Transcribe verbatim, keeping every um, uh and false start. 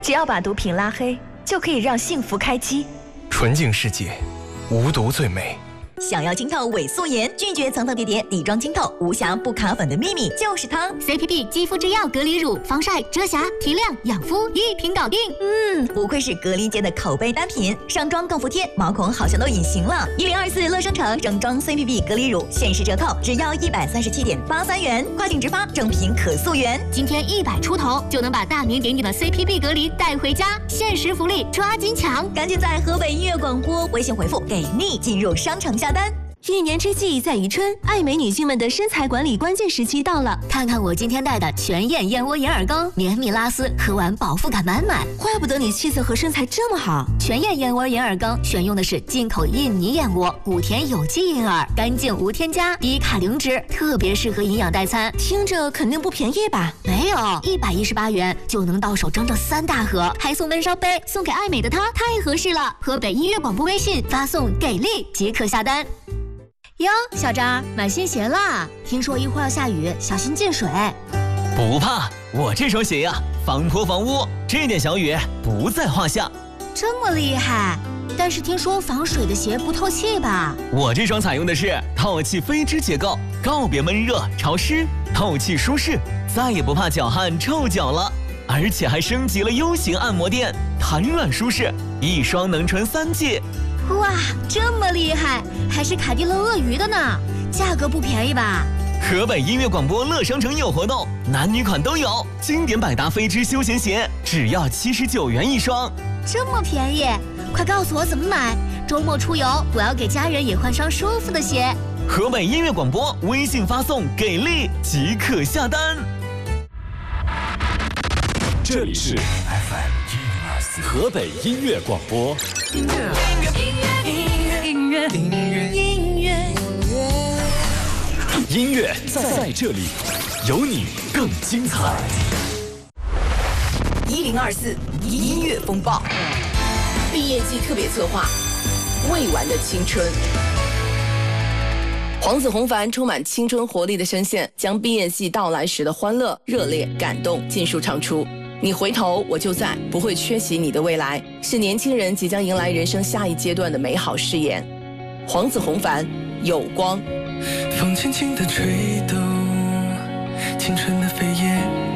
只要把毒品拉黑，就可以让幸福开机。 纯净世界，无毒最美。 想要清透伪素颜，拒绝层层叠叠底妆清透，无瑕不卡粉的秘密就是它 C P B 肌肤之钥隔离乳，防晒、遮瑕、提亮、养肤一瓶搞定。 嗯，不愧是隔离界的口碑单品，上妆更服帖，毛孔好像都隐形了。一零二四乐生城整装 C P B 隔离乳限时折扣，只要一百三十七点八三元，跨境直发，正品可溯源。 今天一百出头就能把大名鼎鼎的 C P B 隔离带回家，限时福利抓紧抢！ 赶紧在河北音乐广播微信回复给力进入商城下单。 一年之计在于春，爱美女性们的身材管理关键时期到了。 看看我今天带的全燕燕窝银耳羹，绵密拉丝，喝完饱腹感满满。 怪不得你气色和身材这么好。 全燕燕窝银耳羹选用的是进口印尼燕窝，谷田有机银耳，干净无添加，低卡零脂，特别适合营养代餐。 听着肯定不便宜吧？ 没有，一百一十八元就能到手整整三大盒，还送温烧杯，送给爱美的她太合适了。河北音乐广播微信发送给力即可下单。 哟，小张买新鞋啦！听说一会儿要下雨，小心进水。 不怕，我这双鞋呀，防泼防污，这点小雨不在话下。 这么厉害？但是听说防水的鞋不透气吧？ 我这双采用的是透气飞织结构，告别闷热潮湿，透气舒适，再也不怕脚汗臭脚了。而且还升级了 U 型按摩垫，弹软舒适，一双能穿三季。 哇，这么厉害，还是凯迪乐鳄鱼的呢，价格不便宜吧？ 河北音乐广播乐商城有活动，男女款都有，经典百搭飞织休闲鞋只要七十九元一双， 这么便宜，快告诉我怎么买，周末出游我要给家人也换双舒服的鞋。 河北音乐广播微信发送给力即可下单。 这里是 F M 一零二四河北音乐广播。音乐，音乐，音乐，音乐，音乐，音乐，音乐在在这里，有你更精彩。 一零二四音乐风暴， 毕业季特别策划，未完的青春。黄子弘凡充满青春活力的声线，将毕业季到来时的欢乐、热烈、感动尽数唱出。你回头，我就在，不会缺席你的未来，是年轻人即将迎来人生下一阶段的美好誓言。黄子弘凡，有光。 风轻轻地吹动，青春的飞叶